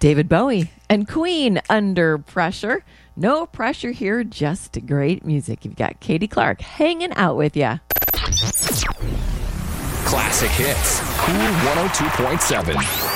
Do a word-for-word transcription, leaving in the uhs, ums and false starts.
David Bowie and Queen, Under Pressure. No pressure here, just great music. You've got Katie Clark hanging out with you. Classic hits. Cool one oh two point seven.